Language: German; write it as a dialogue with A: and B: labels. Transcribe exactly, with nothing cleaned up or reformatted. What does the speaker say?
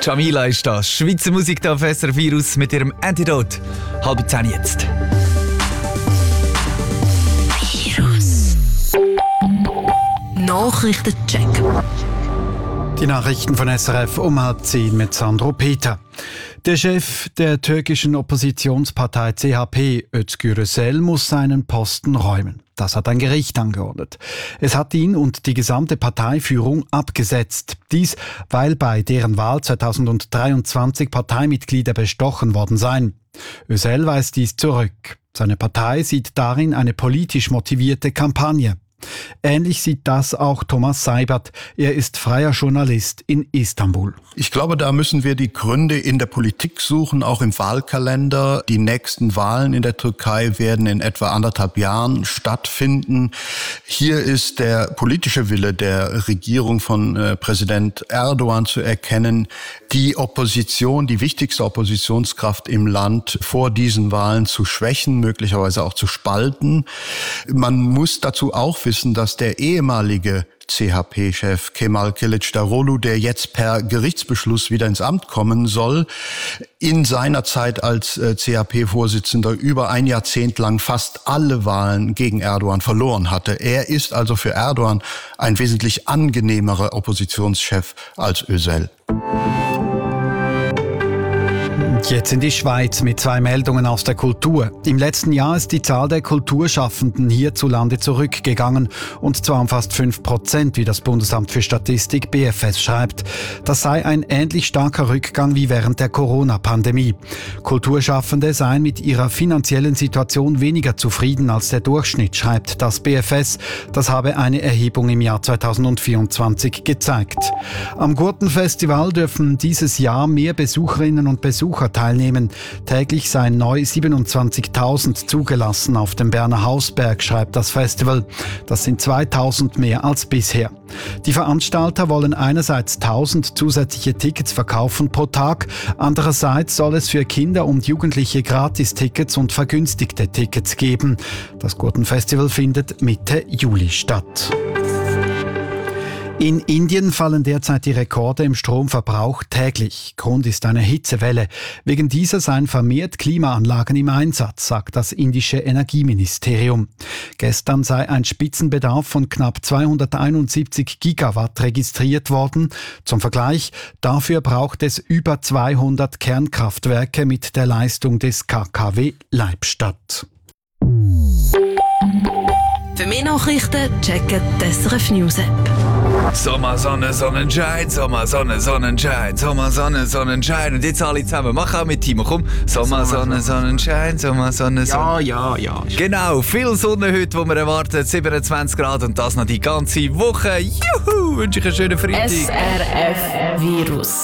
A: Jamila ist das. Schweizer Musik da auf S R F Virus mit ihrem Antidote. Halb zehn jetzt.
B: Virus. Nachrichtencheck.
C: Die Nachrichten von S R F um halb zehn mit Sandro Peter. Der Chef der türkischen Oppositionspartei C H P, Özgür Özel, muss seinen Posten räumen. Das hat ein Gericht angeordnet. Es hat ihn und die gesamte Parteiführung abgesetzt. Dies, weil bei deren Wahl zweitausenddreiundzwanzig Parteimitglieder bestochen worden seien. Özel weist dies zurück. Seine Partei sieht darin eine politisch motivierte Kampagne. Ähnlich sieht das auch Thomas Seibert. Er ist freier Journalist in Istanbul.
D: Ich glaube, da müssen wir die Gründe in der Politik suchen, auch im Wahlkalender. Die nächsten Wahlen in der Türkei werden in etwa anderthalb Jahren stattfinden. Hier ist der politische Wille der Regierung von äh, Präsident Erdogan zu erkennen, die Opposition, die wichtigste Oppositionskraft im Land vor diesen Wahlen zu schwächen, möglicherweise auch zu spalten. Man muss dazu auch wissen, dass der ehemalige C H P-Chef Kemal Kılıçdaroğlu, der jetzt per Gerichtsbeschluss wieder ins Amt kommen soll, in seiner Zeit als C H P-Vorsitzender über ein Jahrzehnt lang fast alle Wahlen gegen Erdogan verloren hatte. Er ist also für Erdogan ein wesentlich angenehmerer Oppositionschef als Özel.
C: Jetzt in die Schweiz mit zwei Meldungen aus der Kultur. Im letzten Jahr ist die Zahl der Kulturschaffenden hierzulande zurückgegangen, und zwar um fast fünf Prozent, wie das Bundesamt für Statistik B F S schreibt. Das sei ein ähnlich starker Rückgang wie während der Corona-Pandemie. Kulturschaffende seien mit ihrer finanziellen Situation weniger zufrieden als der Durchschnitt, schreibt das B F S. Das habe eine Erhebung im Jahr zweitausendvierundzwanzig gezeigt. Am Gurtenfestival dürfen dieses Jahr mehr Besucherinnen und Besucher teilnehmen. Täglich seien neu siebenundzwanzigtausend zugelassen auf dem Berner Hausberg, schreibt das Festival. Das sind zweitausend mehr als bisher. Die Veranstalter wollen einerseits tausend zusätzliche Tickets verkaufen pro Tag, andererseits soll es für Kinder und Jugendliche Gratistickets und vergünstigte Tickets geben. Das Gurtenfestival findet Mitte Juli statt. In Indien fallen derzeit die Rekorde im Stromverbrauch täglich. Grund ist eine Hitzewelle. Wegen dieser seien vermehrt Klimaanlagen im Einsatz, sagt das indische Energieministerium. Gestern sei ein Spitzenbedarf von knapp zweihunderteinundsiebzig Gigawatt registriert worden. Zum Vergleich, dafür braucht es über zweihundert Kernkraftwerke mit der Leistung des K K W Leibstadt.
B: Für mehr Nachrichten checken die S R F News App.
A: Sommer, Sonne, Sonnenschein, Sommer, Sonne, Sonnenschein, Sommer, Sonne, Sonnenschein. Und jetzt alle zusammen. Mach auch mit Timo, komm. Sommer, Sonne, Sonnenschein, Sommer, Sonne, Sonne.
E: Ja, ja, ja.
A: Genau, viel Sonne heute, wo wir erwarten. siebenundzwanzig Grad und das noch die ganze Woche. Juhu, wünsche ich einen schönen Freitag.
B: S R F Virus.